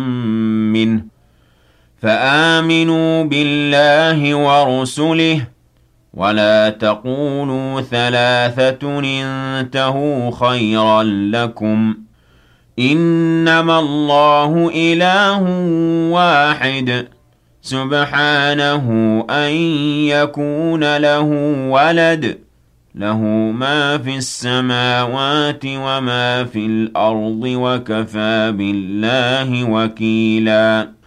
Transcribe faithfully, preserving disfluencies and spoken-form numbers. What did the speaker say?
منه فآمنوا بالله ورسله ولا تقولوا ثلاثة انتهوا خيرا لكم إنما الله إله واحد سبحانه أن يكون له ولد له ما في السماوات وما في الأرض وكفى بالله وكيلا